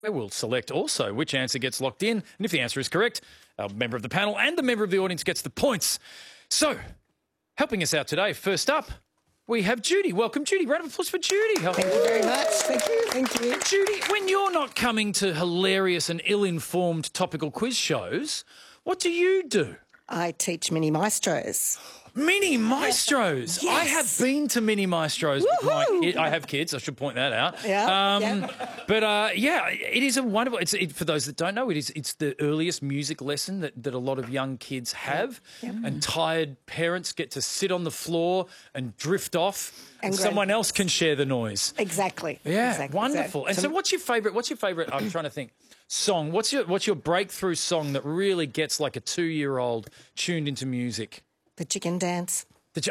We'll select also which answer gets locked in, and if the answer is correct, our member of the panel and the member of the audience gets the points. So, helping us out today, first up, we have Judy. Welcome, Judy. Round of applause for Judy. Thank you very much. Thank you. Judy, when you're not coming to hilarious and ill-informed topical quiz shows, what do you do? I teach mini maestros. Mini maestros. Yes. I have been to mini maestros. With my I have kids. I should point that out. Yeah. But it is a wonderful. For those that don't know, it's the earliest music lesson that a lot of young kids have, and tired parents get to sit on the floor and drift off, and someone else can share the noise. Exactly. Yeah, exactly. wonderful. And so, what's your favourite? I'm trying to think. Song. What's your breakthrough song that really gets like a 2-year-old tuned into music? The chicken dance.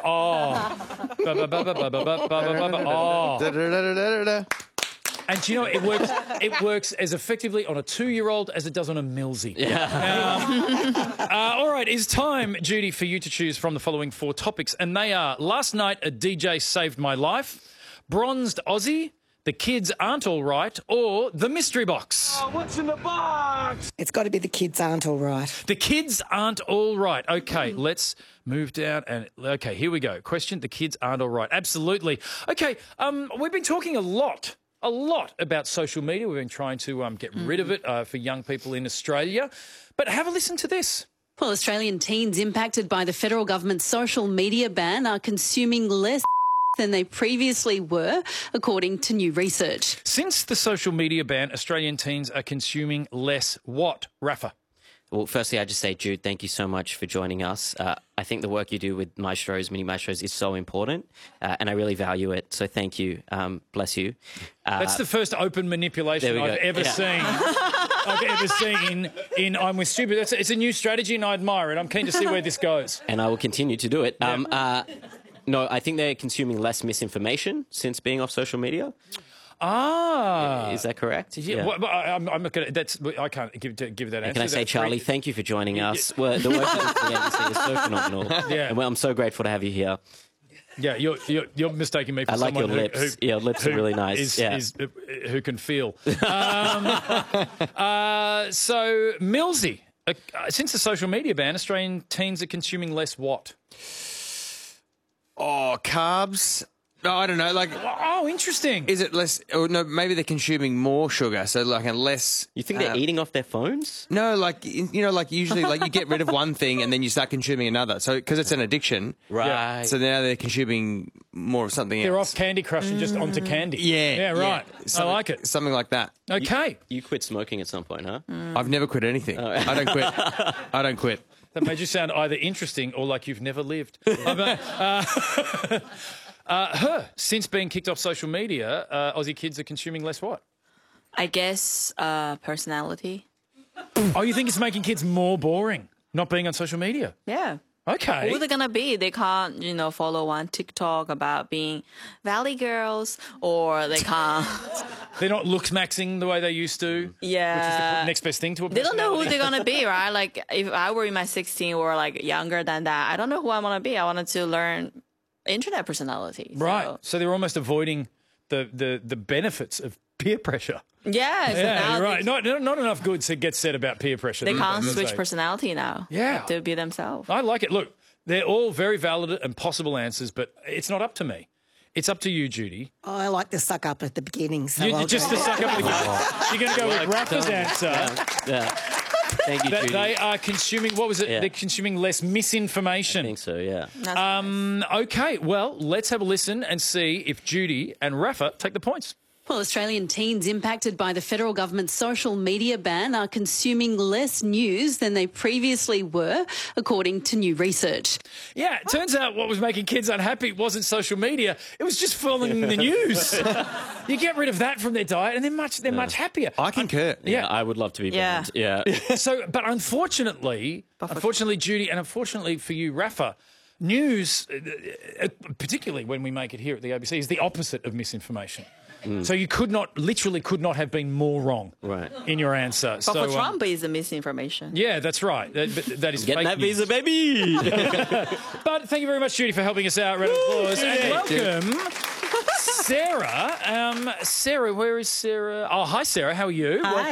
And do you know, it works as effectively on a 2-year-old as it does on a Millsy. Yeah. All right, it's time, Judy, for you to choose from the following 4 topics. And they are: last night a DJ saved my life, bronzed Aussie, the kids aren't all right, or the mystery box. Oh, what's in the box? It's got to be the kids aren't all right. The kids aren't all right. Okay, let's move down okay, here we go. Question: the kids aren't all right. Absolutely. Okay, we've been talking a lot about social media. We've been trying to get rid of it for young people in Australia. But have a listen to this. Well, Australian teens impacted by the federal government's social media ban are consuming less than they previously were, according to new research. Since the social media ban, Australian teens are consuming less what, Rafa? Well, firstly, I just say, Jude, thank you so much for joining us. I think the work you do with maestros, mini maestros, is so important, and I really value it. So thank you. Bless you. That's the first open manipulation I've ever seen. I've ever seen in I'm with Stupid. It's a new strategy, and I admire it. I'm keen to see where this goes. And I will continue to do it. Yeah. No, I think they're consuming less misinformation since being off social media. Is that correct? Yeah. Well, I'm not going to. I can't give that answer. Can I say, Charlie, thank you for joining us. Well, the work that the ABC is so phenomenal. Yeah. And I'm so grateful to have you here. Yeah, you're mistaking me for I like someone your lips. Your lips are really nice. Who can feel. So, Millsy, since the social media ban, Australian teens are consuming less what? Oh, carbs. No, I don't know. Like, oh, interesting. Is it less? Or no, maybe they're consuming more sugar. So like a less. You think they're eating off their phones? No, like like usually, like you get rid of one thing and then you start consuming another. So because it's an addiction, right? Yeah. So now they're consuming more of something else. They're off Candy Crush and just onto candy. Yeah, right. I like it. Something like that. Okay. You quit smoking at some point, huh? I've never quit anything. I don't quit. I don't quit. That made you sound either interesting or like you've never lived. Since being kicked off social media, Aussie kids are consuming less what? I guess personality. Oh, you think it's making kids more boring, not being on social media? Yeah. Okay. Who are they going to be? They can't, follow on TikTok about being Valley girls, or they can't. They're not looks maxing the way they used to. Yeah. Which is the next best thing to a They don't know who personality. they're going to be, right? Like, if I were in my 16 or, like, younger than that, I don't know who I want to be. I wanted to learn internet personality. Right. So they're almost avoiding the benefits of peer pressure. Yeah. So Yeah, you're right. Not enough good gets said about peer pressure. They can't switch personality now. Yeah. To be themselves. I like it. Look, they're all very valid and possible answers, but it's not up to me. It's up to you, Judy. I like to suck up at the beginning. So You I'll just go. to suck up the You're going to go with Rafa's answer. Yeah. Thank you, Judy. They are consuming, what was it? Yeah. They're consuming less misinformation. I think so, yeah. Okay, well, let's have a listen and see if Judy and Rafa take the points. Well, Australian teens impacted by the federal government's social media ban are consuming less news than they previously were, according to new research. Yeah, it turns out what was making kids unhappy wasn't social media, it was just following the news. You get rid of that from their diet and they're much happier. I concur. Yeah, I would love to be banned. Yeah. So, but unfortunately, Judy, and unfortunately for you, Rafa, news, particularly when we make it here at the ABC, is the opposite of misinformation. So you literally could not have been more wrong in your answer. But for Trump, it's a misinformation. Yeah, that's right. That is Getting fake that news. visa, baby. But thank you very much, Judy, for helping us out. Round of applause. And welcome, Sarah. Sarah, where is Sarah? Oh, hi, Sarah. How are you? Hi.